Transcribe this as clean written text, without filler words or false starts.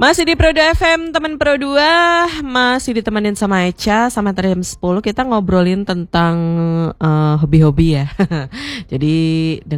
Masih di Pro 2 FM, teman Pro 2, masih ditemenin sama Echa sampai jam 10 kita ngobrolin tentang hobi-hobi ya. Jadi